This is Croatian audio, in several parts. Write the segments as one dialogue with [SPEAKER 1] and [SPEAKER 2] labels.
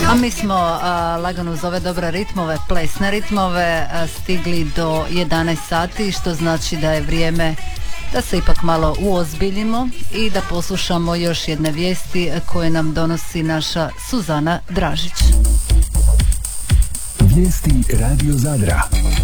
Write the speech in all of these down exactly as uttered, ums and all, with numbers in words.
[SPEAKER 1] A mi smo a, lagano uz ove dobre ritmove, plesne ritmove, a, stigli do jedanaest sati, što znači da je vrijeme da se ipak malo uozbiljimo i da poslušamo još jedne vijesti koje nam donosi naša Suzana Dražić.
[SPEAKER 2] Vijesti Radio Zadra.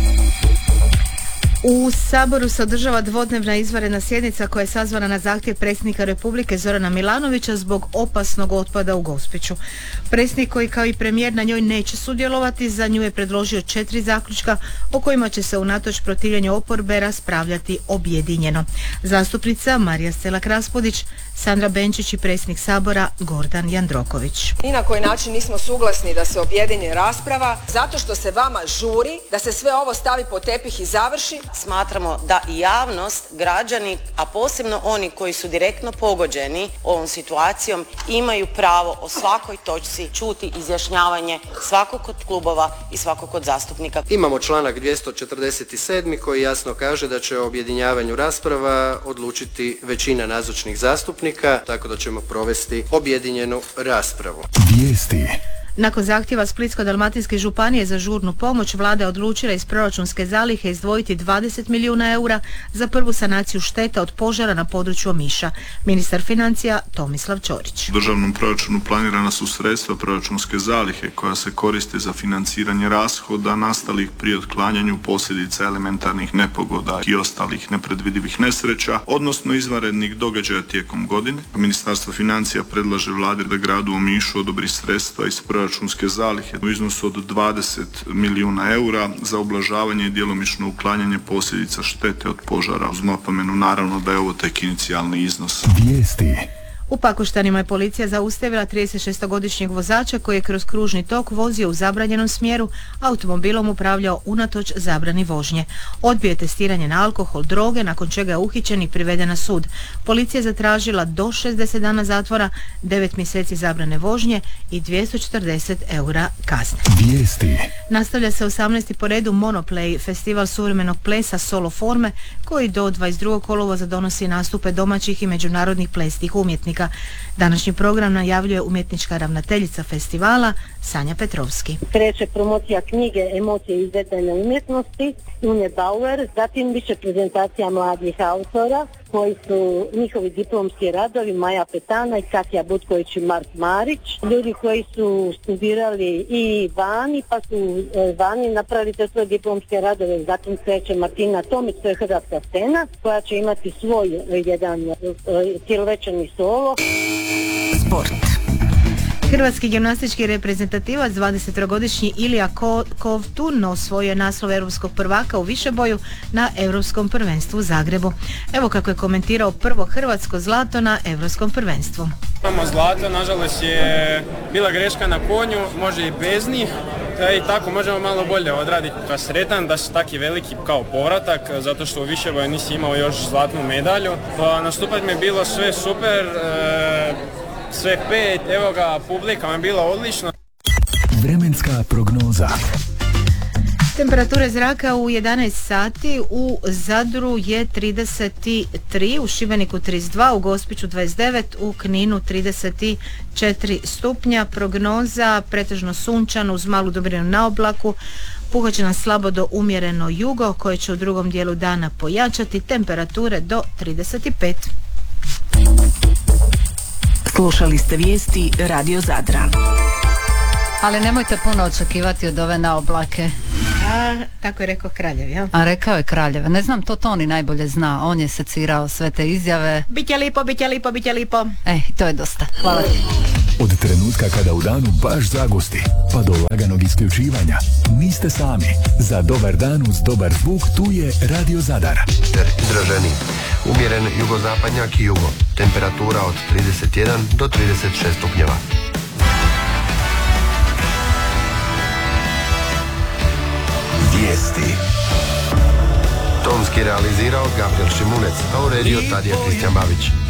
[SPEAKER 3] U Saboru se održava dvodnevna izvanredna sjednica koja je sazvana na zahtjev predsjednika Republike Zorana Milanovića zbog opasnog otpada u Gospiću. Predsjednik, koji kao i premijer na njoj neće sudjelovati, za nju je predložio četiri zaključka o kojima će se unatoč protivljenju oporbe raspravljati objedinjeno. Zastupnica Marija Selak Raspudić, Sandra Benčić i predsjednik Sabora Gordan Jandroković.
[SPEAKER 4] Ni na koji način nismo suglasni da se objedini rasprava zato što se vama žuri da se sve ovo stavi pod tepih i završi.
[SPEAKER 5] Smatramo da i javnost, građani, a posebno oni koji su direktno pogođeni ovom situacijom, imaju pravo o svakoj točci čuti izjašnjavanje svakog od klubova i svakog od zastupnika.
[SPEAKER 6] Imamo članak dvjesto četrdeset sedam koji jasno kaže da će o objedinjavanju rasprava odlučiti većina nazočnih zastupnika, tako da ćemo provesti objedinjenu raspravu.
[SPEAKER 2] Vijesti.
[SPEAKER 3] Nakon zahtjeva Splitsko-dalmatinske županije za žurnu pomoć, vlada je odlučila iz proračunske zalihe izdvojiti dvadeset milijuna eura za prvu sanaciju šteta od požara na području Omiša. Ministar financija Tomislav Ćorić.
[SPEAKER 7] U državnom proračunu planirana su sredstva proračunske zalihe koja se koriste za financiranje rashoda nastalih pri otklanjanju posljedica elementarnih nepogoda i ostalih nepredvidivih nesreća, odnosno izvanrednih događaja tijekom godine. Ministarstvo financija predlaže vladi da gradu Omišu odobri sredstva iz proračunske proračunske zalihe u iznosu od dvadeset milijuna eura za ublažavanje i djelomično uklanjanje posljedica štete od požara. Uz napomenu naravno da je ovo tek inicijalni iznos.
[SPEAKER 2] Vijesti.
[SPEAKER 3] U Pakoštanima je policija zaustavila tridesetšestogodišnjeg vozača koji je kroz kružni tok vozio u zabranjenom smjeru, automobilom upravljao unatoč zabrani vožnje. Odbio je testiranje na alkohol, droge, nakon čega je uhićen i priveden na sud. Policija je zatražila do šezdeset dana zatvora, devet mjeseci zabrane vožnje i dvjesto četrdeset eura kazne.
[SPEAKER 2] Vijesti.
[SPEAKER 3] Nastavlja se osamnaesti po redu Monoplay, festival suvremenog plesa solo forme, koji do dvadeset drugog kolovoza donosi nastupe domaćih i međunarodnih plesnih umjetnika. Današnji program najavljuje umjetnička ravnateljica festivala Sanja Petrovski.
[SPEAKER 8] Kreće promocija knjige Emocije izvedene umjetnosti Unje Bauer, zatim više prezentacija mladih autora koji su njihovi diplomski radovi Maja Petana i Katja Butković i Mark Marić, ljudi koji su studirali i vani pa su vani napravili te svoje diplomske radove. Zatim kreće Martina Tomić, to je hrvatska scena koja će imati svoj jedan cijelovečerni solo.
[SPEAKER 3] Sport. Hrvatski gimnastički reprezentativac dvadesettrogodišnji Ilija Kovtun osvojio je naslov europskog prvaka u višeboju na Europskom prvenstvu u Zagrebu. Evo kako je komentirao prvo hrvatsko zlato na Europskom prvenstvu.
[SPEAKER 9] Imamo zlato, nažalost je bila greška na konju, može i bez njih. I tako možemo malo bolje odraditi. Pa sretan da su taki veliki kao povratak, zato što u višeboju nisi imao još zlatnu medalju. Pa nastupati mi je bilo sve super, e, sve pet, evo ga, publika mi je bila odlična.
[SPEAKER 2] Vremenska prognoza.
[SPEAKER 3] Temperature zraka u jedanaest sati, u Zadru je trideset tri, u Šibeniku trideset dva, u Gospiću dvadeset devet, u Kninu trideset četiri stupnja. Prognoza pretežno sunčano uz malu dobrinu na oblaku, puhat će nam slabo do umjereno jugo koje će u drugom dijelu dana pojačati, temperature do trideset pet.
[SPEAKER 10] Slušali ste vijesti Radio Zadra.
[SPEAKER 1] Ali nemojte puno očekivati od ove naoblake.
[SPEAKER 3] A, tako je rekao Kraljev, ja?
[SPEAKER 1] A rekao je Kraljev. Ne znam, to Toni najbolje zna. On je secirao sve te izjave.
[SPEAKER 3] Biće lipo, biće lipo, biće lipo.
[SPEAKER 1] E, to je dosta. Hvala ti.
[SPEAKER 2] Od trenutka kada u danu baš zagusti, pa do laganog isključivanja, niste sami. Za dobar dan uz dobar zvuk tu je Radio Zadar.
[SPEAKER 11] Izraženi. Umjeren jugozapadnjak i jugo. Temperatura od trideset jedan do trideset šest stupnjeva.
[SPEAKER 2] Vijesti.
[SPEAKER 11] Tonski realizirao Gabriel Šimunec, a uredio Tadija Kristijan Babić.